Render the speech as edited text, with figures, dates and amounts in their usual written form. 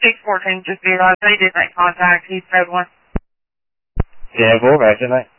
614, just be advised, they did make contact. He's code 1. Yeah, go, roger, mate.